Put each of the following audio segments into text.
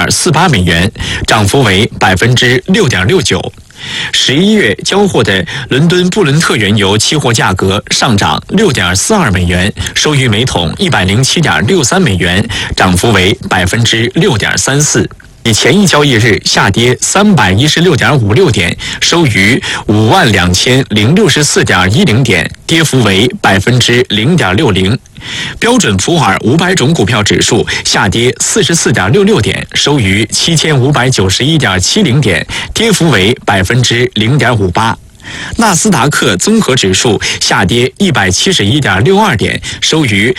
6.48美元，涨幅为6.69%。11月交货的伦敦布伦特原油期货价格上涨6.42美元，收于每桶107.63美元，涨幅为6.34%。比前一交易日下跌316.56点，收于52064.10点，跌幅为0.60%。标准普尔500种股票指数下跌44.66点，收于7591.70点，跌幅为0.58%。纳斯达克综合指数下跌171.62点，收于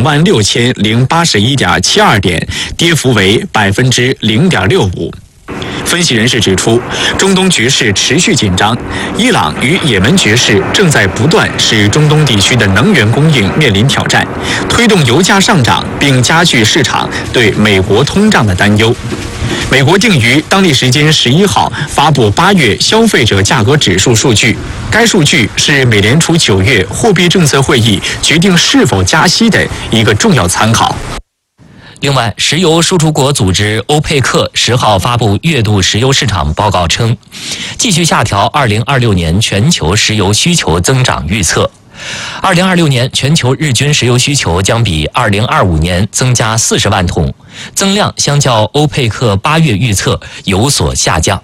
26081.72点，跌幅为0.65%。分析人士指出，中东局势持续紧张，伊朗与也门局势正在不断使中东地区的能源供应面临挑战，推动油价上涨，并加剧市场对美国通胀的担忧。美国定于当地时间11号发布8月消费者价格指数数据，该数据是美联储9月货币政策会议决定是否加息的一个重要参考。 另外，石油输出国组织欧佩克10号发布月度石油市场报告称，继续下调2026年全球石油需求增长预测。2026年全球日均石油需求将比2025年增加40万桶，增量相较欧佩克8月预测有所下降。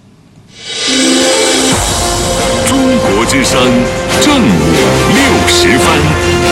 中国之声正午60分。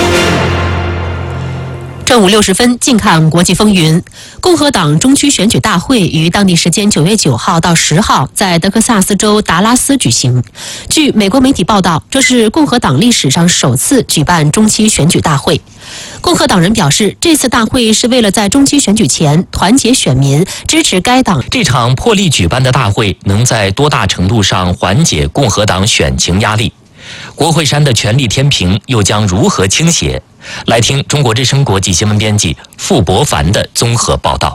正午60分，近看国际风云。共和党中区选举大会于当地时间9月9号到10号在德克萨斯州达拉斯举行。据美国媒体报道，这是共和党历史上首次举办中期选举大会。共和党人表示，这次大会是为了在中期选举前团结选民，支持该党。 这场破例举办的大会能在多大程度上缓解共和党选情压力？国会山的权力天平又将如何倾斜？来听中国之声国际新闻编辑傅博凡的综合报道。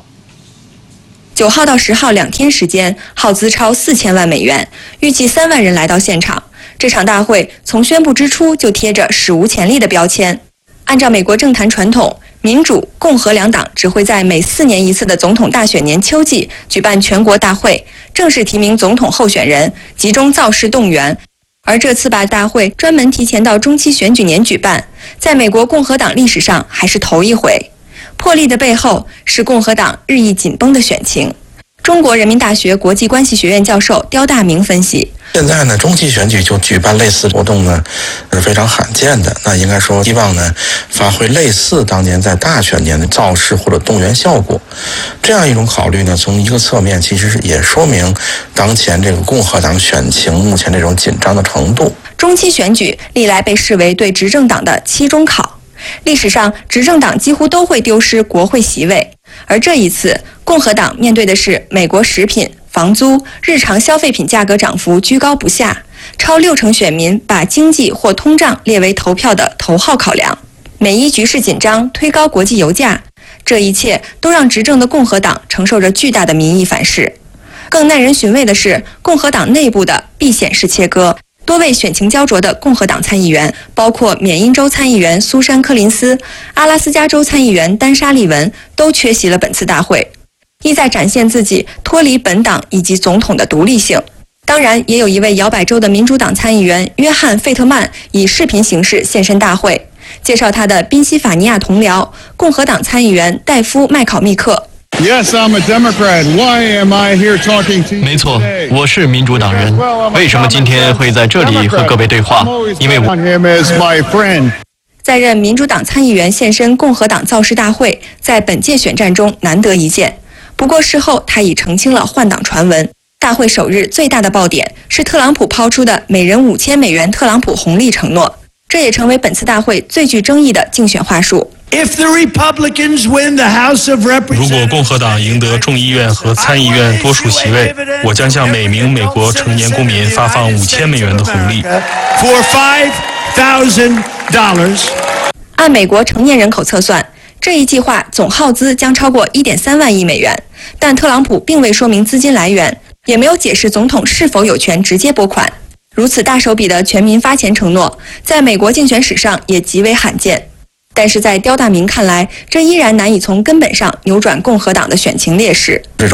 9号到10号2天时间，耗资超4000万美元，预计3万人来到现场。这场大会从宣布之初就贴着史无前例的标签。按照美国政坛传统，民主、共和两党只会在每4年一次的总统大选年秋季举办全国大会，正式提名总统候选人，集中造势动员。而这次把大会专门提前到中期选举年举办，在美国共和党历史上还是头一回。破例的背后是共和党日益紧绷的选情。中国人民大学国际关系学院教授刁大明分析， 现在呢，中期选举就举办类似活动呢，是非常罕见的。那应该说，希望呢，发挥类似当年在大选年的造势或者动员效果。这样一种考虑呢，从一个侧面其实也说明当前这个共和党选情目前这种紧张的程度。 中期选举历来被视为对执政党的期中考，历史上执政党几乎都会丢失国会席位，而这一次，共和党面对的是美国食品、房租、日常消费品价格涨幅居高不下，超60%选民把经济或通胀列为投票的头号考量。美伊局势紧张，推高国际油价，这一切都让执政的共和党承受着巨大的民意反噬。更耐人寻味的是，共和党内部的避险式切割。多位选情焦灼的共和党参议员，包括缅因州参议员苏珊·柯林斯、阿拉斯加州参议员丹莎·利文，都缺席了本次大会，意在展现自己脱离本党以及总统的独立性。当然，也有一位摇摆州的民主党参议员约翰·费特曼以视频形式现身大会，介绍他的宾夕法尼亚同僚共和党参议员戴夫·麦考密克。 Yes, I'm a Democrat. Why am I here talking to you? 没错，我是民主党人。为什么今天会在这里和各位对话？因为我在任民主党参议员现身共和党造势大会，在本届选战中难得一见。不过事后他已澄清了换党传闻。大会首日最大的爆点是特朗普抛出的每人5000美元特朗普红利承诺，这也成为本次大会最具争议的竞选话术。 如果共和党赢得众议院和参议院多数席位，我将向每名美国成年公民发放5000美元的红利。 按美国成年人口测算，这一计划总耗资将超过1.3万亿美元，但特朗普并未说明资金来源，也没有解释总统是否有权直接拨款。如此大手笔的全民发钱承诺，在美国竞选史上也极为罕见。但是在刁大明看来，这依然难以从根本上扭转共和党的选情劣势。